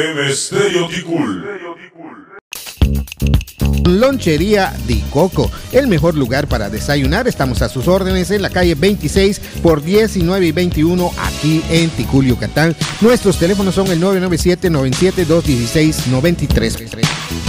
Estéreo Ticul. Lonchería Di Coco, el mejor lugar para desayunar. Estamos a sus órdenes en la calle 26 por 19 y 21 aquí en Ticul, Yucatán. Nuestros teléfonos son el 997-97-216-93.